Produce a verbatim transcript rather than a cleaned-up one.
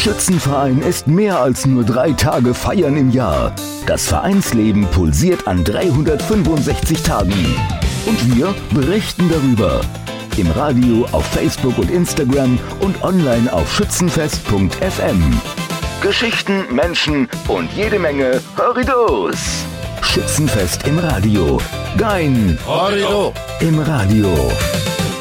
Schützenverein ist mehr als nur drei Tage Feiern im Jahr. Das Vereinsleben pulsiert an dreihundertfünfundsechzig Tagen. Und wir berichten darüber. Im Radio, auf Facebook und Instagram und online auf schützenfest punkt f m. Geschichten, Menschen und jede Menge Horridos. Schützenfest im Radio. Gein Horrido im Radio.